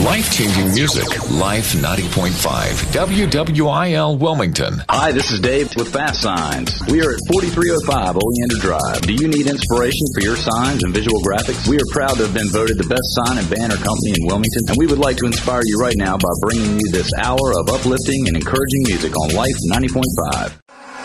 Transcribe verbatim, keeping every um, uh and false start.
Life-changing music. Life ninety point five. W W I L Wilmington. Hi, this is Dave with Fast Signs. We are at forty-three oh five Oleander Drive. Do you need inspiration for your signs and visual graphics? We are proud to have been voted the best sign and banner company in Wilmington, and we would like to inspire you right now by bringing you this hour of uplifting and encouraging music on Life ninety point five.